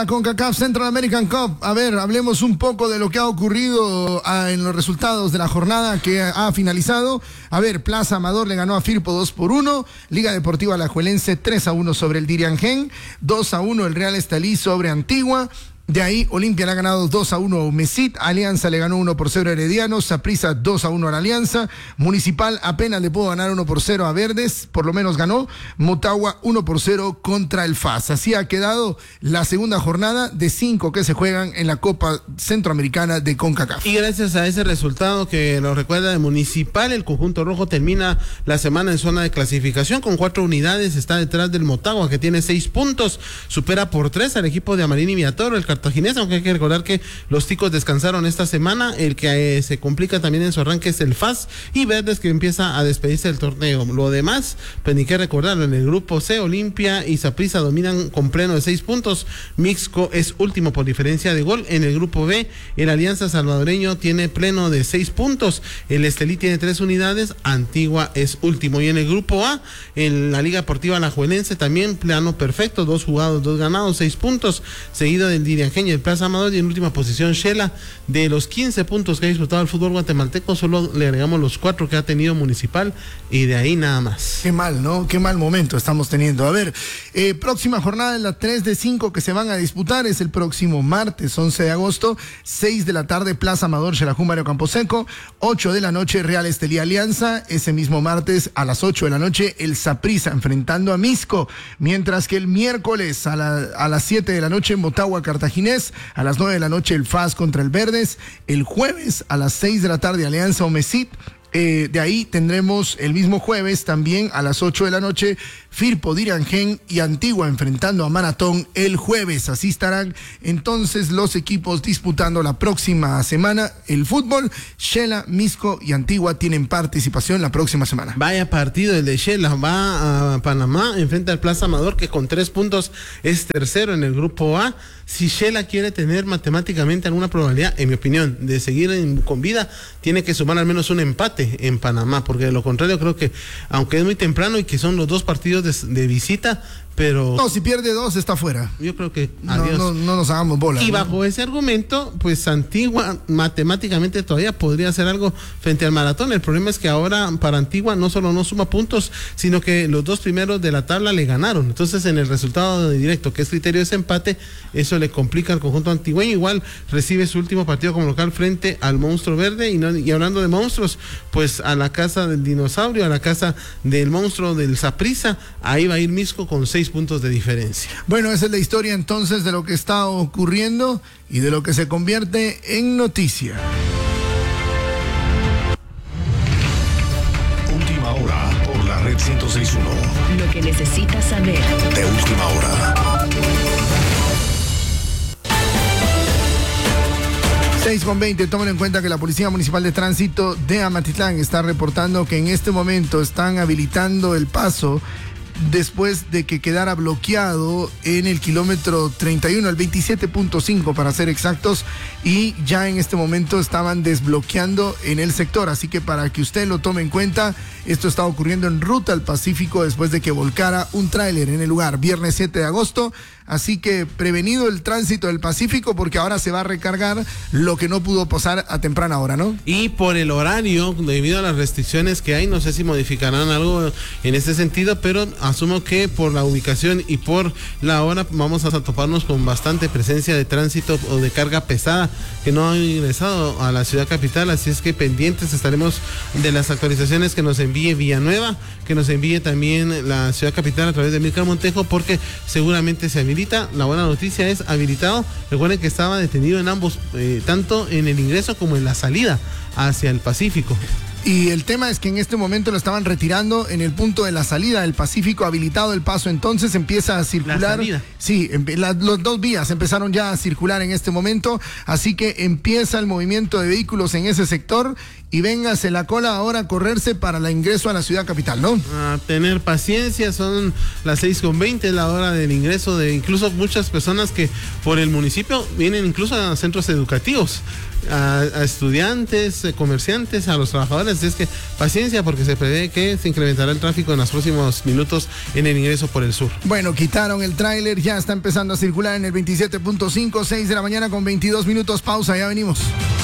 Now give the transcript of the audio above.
CONCACAF Central American Cup. A ver, hablemos un poco de lo que ha ocurrido en los resultados de la jornada que ha finalizado. A ver, Plaza Amador le ganó a Firpo 2-1, Liga Deportiva Alajuelense 3-1 sobre el Diriangén, 2-1 el Real Estelí sobre Antigua. De ahí, Olimpia le ha ganado 2-1 a Umesit, Alianza le ganó 1-0 a Herediano, Saprissa 2-1 a la Alianza, Municipal apenas le pudo ganar 1-0 a Verdes, por lo menos ganó, Motagua 1-0 contra el FAS. Así ha quedado la segunda jornada de 5 que se juegan en la Copa Centroamericana de CONCACAF. Y gracias a ese resultado que nos recuerda de Municipal, el conjunto rojo termina la semana en zona de clasificación con 4 unidades, está detrás del Motagua que tiene 6 puntos, supera por 3 al equipo de Amarini Villatoro, el cartaginés, aunque hay que recordar que los ticos descansaron esta semana. El que se complica también en su arranque es el FAS y Verdes, que empieza a despedirse del torneo. Lo demás, pues ni que recordarlo, en el grupo C, Olimpia y Saprissa dominan con pleno de 6 puntos, Mixco es último por diferencia de gol. En el grupo B, el Alianza Salvadoreño tiene pleno de 6 puntos, el Estelí tiene 3 unidades, Antigua es último. Y en el grupo A, en la Liga Deportiva Alajuelense también plano perfecto, 2 jugados, 2 ganados, 6 puntos, seguido del Diriangén y el Plaza Amador, y en última posición Shela. De los 15 puntos que ha disputado el fútbol guatemalteco, solo le agregamos los 4 que ha tenido Municipal, y de ahí nada más. Qué mal, ¿no? Qué mal momento estamos teniendo. A ver, próxima jornada en la 3 de 5 que se van a disputar es el próximo martes 11 de agosto, 6 de la tarde, Plaza Amador, Xelajú, Mario Camposeco, 8 de la noche, Real Estelí Alianza. Ese mismo martes a las 8 de la noche, el Saprissa enfrentando a Mixco, mientras que el miércoles a las 7 de la noche, Motagua Cartaginés, a las 9 de la noche el FAS contra el Verdes, el jueves a las 6 de la tarde Alianza Umesit. De ahí tendremos el mismo jueves también a las 8 de la noche Firpo, Diriangén y Antigua enfrentando a Maratón el jueves. Así estarán entonces los equipos disputando la próxima semana el fútbol. Shela, Mixco y Antigua tienen participación la próxima semana. Vaya partido el de Shela, va a Panamá, enfrenta al Plaza Amador, que con 3 puntos es tercero en el grupo A. Si Shela quiere tener matemáticamente alguna probabilidad, en mi opinión, de seguir con vida, tiene que sumar al menos un empate en Panamá, porque de lo contrario creo que, aunque es muy temprano y que son los 2 partidos de visita, pero... No, si pierde 2 está fuera. Yo creo que adiós. No nos hagamos bola. Y bajo ese argumento, pues Antigua matemáticamente todavía podría hacer algo frente al Maratón. El problema es que ahora para Antigua no solo no suma puntos, sino que los 2 primeros de la tabla le ganaron. Entonces en el resultado directo, que es criterio de ese empate, eso le complica al conjunto antigüeño. Igual recibe su último partido como local frente al Monstruo Verde. Y hablando de monstruos, pues a la casa del Dinosaurio, a la casa del monstruo del Saprissa, ahí va a ir Mixco con 6 puntos de diferencia. Bueno, esa es la historia entonces de lo que está ocurriendo y de lo que se convierte en noticia. Última hora por la red 106.1. Lo que necesitas saber. De última hora. 6:20, tomen en cuenta que la Policía Municipal de Tránsito de Amatitlán está reportando que en este momento están habilitando el paso después de que quedara bloqueado en el kilómetro 31, el 27.5 para ser exactos, y ya en este momento estaban desbloqueando en el sector, así que para que usted lo tome en cuenta, esto está ocurriendo en Ruta al Pacífico después de que volcara un tráiler en el lugar, viernes 7 de agosto, así que prevenido el tránsito del Pacífico porque ahora se va a recargar lo que no pudo pasar a temprana hora, ¿no? Y por el horario, debido a las restricciones que hay, no sé si modificarán algo en este sentido, pero asumo que por la ubicación y por la hora vamos a toparnos con bastante presencia de tránsito o de carga pesada que no ha ingresado a la ciudad capital, así es que pendientes estaremos de las actualizaciones que nos envíe Villanueva, que nos envíe también la ciudad capital a través de Milcar Montejo, porque seguramente se habilita. La buena noticia es habilitado. Recuerden que estaba detenido en ambos, tanto en el ingreso como en la salida hacia el Pacífico. Y el tema es que en este momento lo estaban retirando en el punto de la salida del Pacífico, habilitado el paso, entonces empieza a circular. La salida. Sí, los 2 vías empezaron ya a circular en este momento, así que empieza el movimiento de vehículos en ese sector y véngase la cola ahora a correrse para el ingreso a la ciudad capital, ¿no? A tener paciencia, son las 6:20, la hora del ingreso de incluso muchas personas que por el municipio vienen incluso a centros educativos, a estudiantes, comerciantes, a los trabajadores. Es que paciencia, porque se prevé que se incrementará el tráfico en los próximos minutos en el ingreso por el sur. Bueno, quitaron el tráiler, ya está empezando a circular en el 27.5, 6 de la mañana con 22 minutos, pausa, ya venimos.